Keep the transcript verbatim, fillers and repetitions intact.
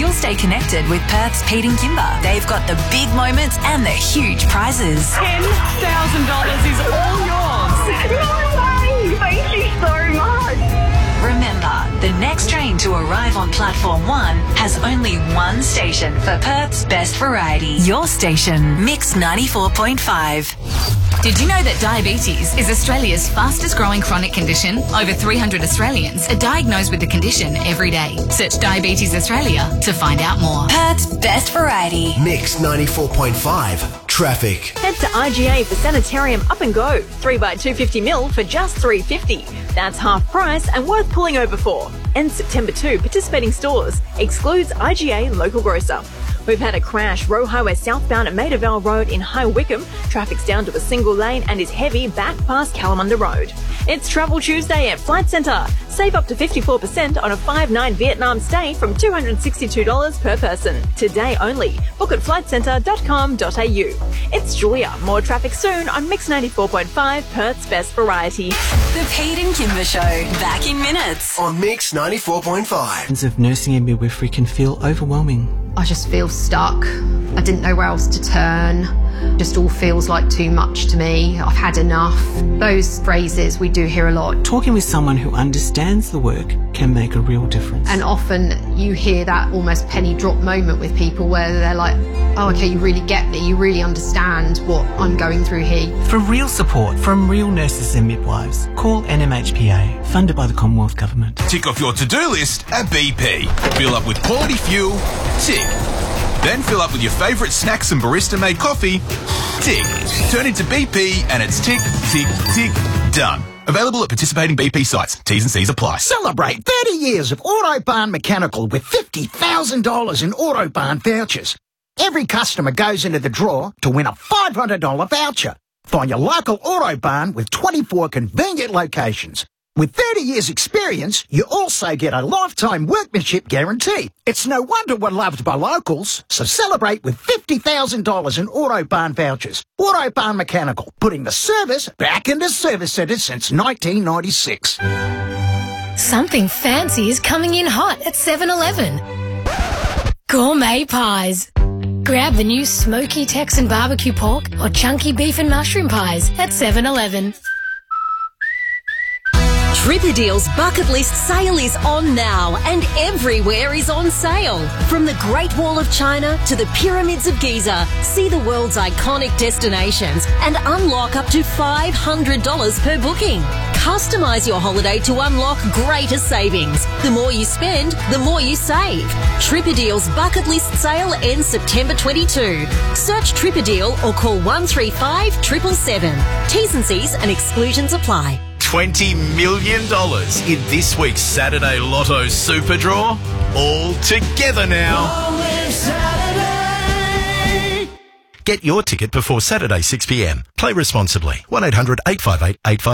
Still stay connected with Perth's Pete and Kimber. They've got the big moments and the huge prizes. ten thousand dollars is all yours. No way! Thank you so much. Remember, the next train to arrive on Platform one has only one station for Perth's best variety. Your station, Mix ninety-four point five. Did you know that diabetes is Australia's fastest growing chronic condition? Over three hundred Australians are diagnosed with the condition every day. Search Diabetes Australia to find out more. Perth's best variety. Mix ninety-four point five. Traffic. Head to I G A for Sanitarium Up and Go. three by two hundred fifty mil for just three dollars fifty. That's half price and worth pulling over for. Ends September second. Participating stores. Excludes I G A local grocer. We've had a crash. Roe Highway southbound at Maida Vale Road in High Wycombe. Traffic's down to a single lane and is heavy back past Kalamunda Road. It's Travel Tuesday at Flight Centre. Save up to fifty-four percent on a five night Vietnam stay from two hundred sixty-two dollars per person. Today only. Book at flight centre dot com dot a u. It's Julia. More traffic soon on Mix ninety-four point five, Perth's best variety. The Pete and Kimber Show. Back in minutes. On Mix ninety-four point five. Of nursing and midwifery can feel overwhelming. I just feel stuck. I didn't know where else to turn. Just all feels like too much to me. I've had enough. Those phrases we do hear a lot. Talking with someone who understands the work can make a real difference. And often you hear that almost penny drop moment with people where they're like, oh, okay, you really get me. You really understand what I'm going through here. For real support from real nurses and midwives, call N M H P A, funded by the Commonwealth Government. Tick off your to-do list at B P. Fill up with quality fuel. Tick. Then fill up with your favourite snacks and barista-made coffee. Tick. Turn into B P and it's tick, tick, tick, done. Available at participating B P sites. T's and C's apply. Celebrate thirty years of Autobahn Mechanical with fifty thousand dollars in Autobahn vouchers. Every customer goes into the draw to win a five hundred dollars voucher. Find your local Autobahn with twenty-four convenient locations. With thirty years experience, you also get a lifetime workmanship guarantee. It's no wonder we're loved by locals, so celebrate with fifty thousand dollars in Autobahn vouchers. Autobahn Mechanical, putting the service back into service centres since nineteen ninety-six. Something fancy is coming in hot at seven eleven. Gourmet pies. Grab the new smoky Texan barbecue pork or chunky beef and mushroom pies at seven eleven. Tripperdeal's bucket list sale is on now and everywhere is on sale. From the Great Wall of China to the Pyramids of Giza, see the world's iconic destinations and unlock up to five hundred dollars per booking. Customise your holiday to unlock greater savings. The more you spend, the more you save. Tripperdeal's bucket list sale ends September twenty-second. Search Tripperdeal or call one three five seven seven seven. T's and C's and exclusions apply. twenty million dollars in this week's Saturday Lotto Super Draw. All together now. Get your ticket before Saturday six p m. Play responsibly. one eight hundred eight five eight eight five